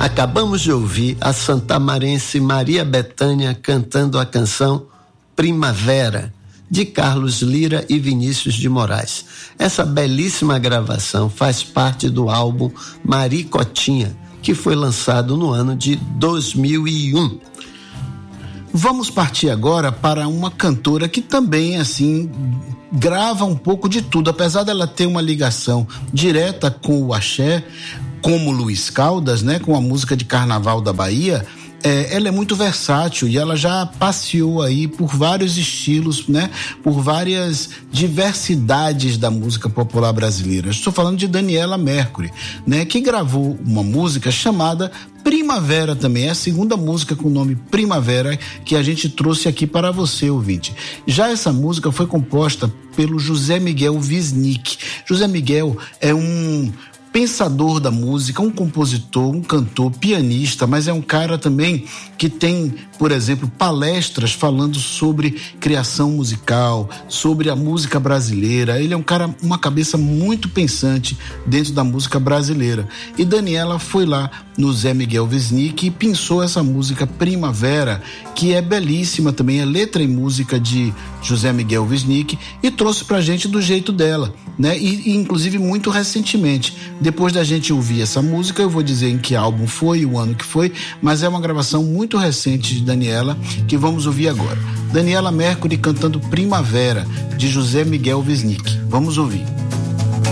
Acabamos de ouvir a santamarense Maria Bethânia cantando a canção Primavera, de Carlos Lira e Vinícius de Moraes. Essa belíssima gravação faz parte do álbum Maricotinha, que foi lançado no ano de 2001. Vamos partir agora para uma cantora que também, assim, grava um pouco de tudo, apesar dela ter uma ligação direta com o axé, como Luiz Caldas, né, com a música de carnaval da Bahia. Ela é muito versátil e ela já passeou aí por vários estilos, né? Por várias diversidades da música popular brasileira. Estou falando de Daniela Mercury, né? Que gravou uma música chamada Primavera também. É a segunda música com o nome Primavera que a gente trouxe aqui para você, ouvinte. Já essa música foi composta pelo José Miguel Wisnik. José Miguel é um pensador da música, um compositor, um cantor, pianista, mas é um cara também que tem, por exemplo, palestras falando sobre criação musical, sobre a música brasileira. Ele é um cara, uma cabeça muito pensante dentro da música brasileira. E Daniela foi lá no Zé Miguel Wisnik e pensou essa música Primavera, que é belíssima também, é letra e música de José Miguel Wisnik, e trouxe pra gente do jeito dela, né? E inclusive muito recentemente. Depois da gente ouvir essa música, eu vou dizer em que álbum foi, o ano que foi, mas é uma gravação muito recente de Daniela, que vamos ouvir agora. Daniela Mercury cantando Primavera, de José Miguel Wisnik. Vamos ouvir.